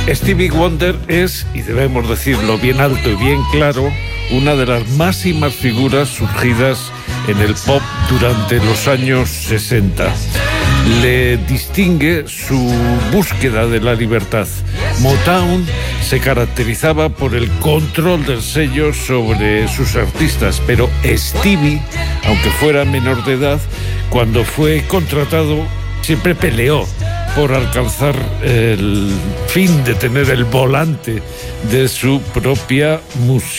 Stevie Wonder es, y debemos decirlo bien alto y bien claro, una de las máximas figuras surgidas en el pop durante los años 60. Le distingue su búsqueda de la libertad. Motown se caracterizaba por el control del sello sobre sus artistas, pero Stevie, aunque fuera menor de edad, cuando fue contratado, siempre peleó por alcanzar el fin de tener el volante de su propia música.